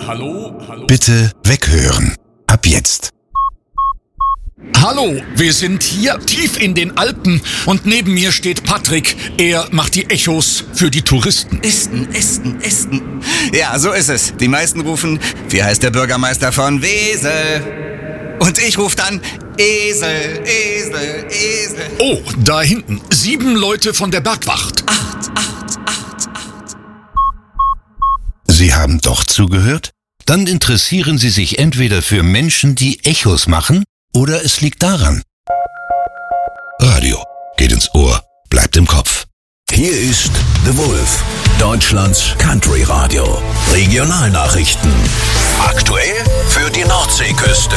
Bitte weghören. Ab jetzt. Hallo, wir sind hier tief in den Alpen und neben mir steht Patrick. Er macht die Echos für die Touristen. Esten. Ja, so ist es. Die meisten rufen, wie heißt der Bürgermeister von Wesel? Und ich rufe dann, Esel. Oh, da hinten. 7 Leute von der Bergwacht. 8. Sie haben doch zugehört? Dann interessieren Sie sich entweder für Menschen, die Echos machen, oder es liegt daran. Radio geht ins Ohr, bleibt im Kopf. Hier ist The Wolf, Deutschlands Country Radio. Regionalnachrichten. Aktuell für die Nordseeküste.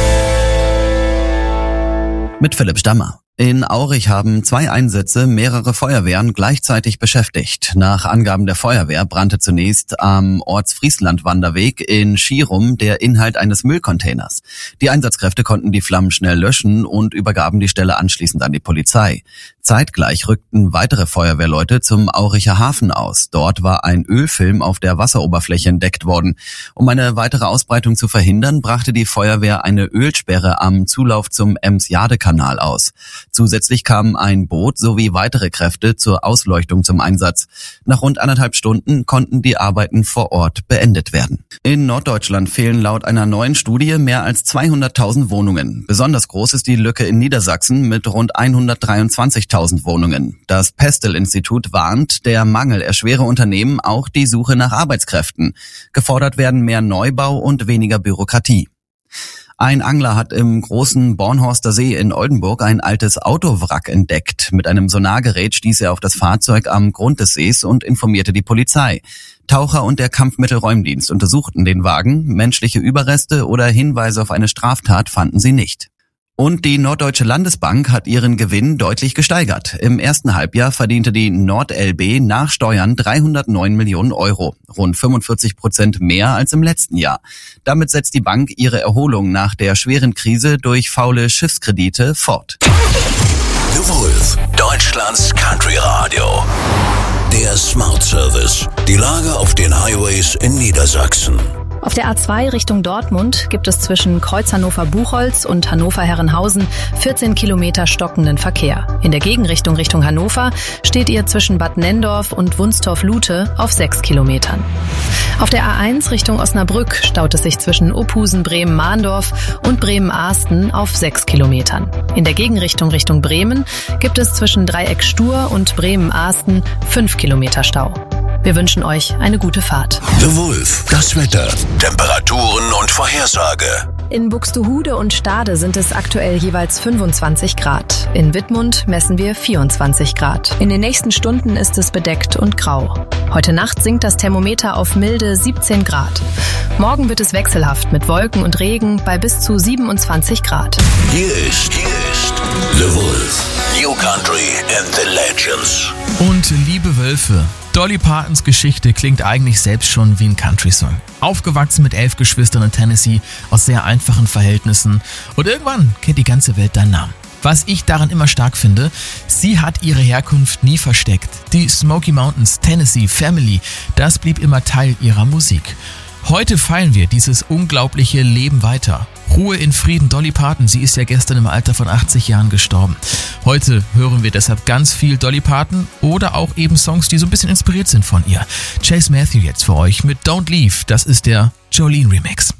Mit Philipp Stammer. In Aurich haben 2 Einsätze mehrere Feuerwehren gleichzeitig beschäftigt. Nach Angaben der Feuerwehr brannte zunächst am Ortsfriesland-Wanderweg in Schierum der Inhalt eines Müllcontainers. Die Einsatzkräfte konnten die Flammen schnell löschen und übergaben die Stelle anschließend an die Polizei. Zeitgleich rückten weitere Feuerwehrleute zum Auricher Hafen aus. Dort war ein Ölfilm auf der Wasseroberfläche entdeckt worden. Um eine weitere Ausbreitung zu verhindern, brachte die Feuerwehr eine Ölsperre am Zulauf zum Ems-Jade-Kanal aus. Zusätzlich kamen ein Boot sowie weitere Kräfte zur Ausleuchtung zum Einsatz. Nach rund 1,5 Stunden konnten die Arbeiten vor Ort beendet werden. In Norddeutschland fehlen laut einer neuen Studie mehr als 200.000 Wohnungen. Besonders groß ist die Lücke in Niedersachsen mit rund 123.000 Wohnungen. Das Pestel-Institut warnt, der Mangel erschwere Unternehmen auch die Suche nach Arbeitskräften. Gefordert werden mehr Neubau und weniger Bürokratie. Ein Angler hat im großen Bornhorster See in Oldenburg ein altes Autowrack entdeckt. Mit einem Sonargerät stieß er auf das Fahrzeug am Grund des Sees und informierte die Polizei. Taucher und der Kampfmittelräumdienst untersuchten den Wagen. Menschliche Überreste oder Hinweise auf eine Straftat fanden sie nicht. Und die Norddeutsche Landesbank hat ihren Gewinn deutlich gesteigert. Im ersten Halbjahr verdiente die NordLB nach Steuern 309 Millionen Euro, rund 45% mehr als im letzten Jahr. Damit setzt die Bank ihre Erholung nach der schweren Krise durch faule Schiffskredite fort. The Wolf, Deutschlands Country Radio. Der Smart Service. Die Lage auf den Highways in Niedersachsen. Auf der A2 Richtung Dortmund gibt es zwischen Kreuz Hannover-Buchholz und Hannover-Herrenhausen 14 Kilometer stockenden Verkehr. In der Gegenrichtung Richtung Hannover steht ihr zwischen Bad Nenndorf und Wunstorf-Lute auf 6 Kilometern. Auf der A1 Richtung Osnabrück staut es sich zwischen Ophusen-Bremen-Mahndorf und Bremen-Ahsten auf 6 Kilometern. In der Gegenrichtung Richtung Bremen gibt es zwischen Dreieck Stur und Bremen-Ahsten 5 Kilometer Stau. Wir wünschen euch eine gute Fahrt. The Wolf, das Wetter, Temperaturen und Vorhersage. In Buxtehude und Stade sind es aktuell jeweils 25 Grad. In Wittmund messen wir 24 Grad. In den nächsten Stunden ist es bedeckt und grau. Heute Nacht sinkt das Thermometer auf milde 17 Grad. Morgen wird es wechselhaft mit Wolken und Regen bei bis zu 27 Grad. Hier ist The Wolf, New Country and the Legends. Und liebe Wölfe, Dolly Partons Geschichte klingt eigentlich selbst schon wie ein Country-Song. Aufgewachsen mit 11 Geschwistern in Tennessee aus sehr einfachen Verhältnissen und irgendwann kennt die ganze Welt deinen Namen. Was ich daran immer stark finde, sie hat ihre Herkunft nie versteckt. Die Smoky Mountains, Tennessee, Family, das blieb immer Teil ihrer Musik. Heute feiern wir dieses unglaubliche Leben weiter. Ruhe in Frieden, Dolly Parton, sie ist ja gestern im Alter von 80 Jahren gestorben. Heute hören wir deshalb ganz viel Dolly Parton oder auch eben Songs, die so ein bisschen inspiriert sind von ihr. Chase Matthew jetzt für euch mit Don't Leave, das ist der Jolene Remix.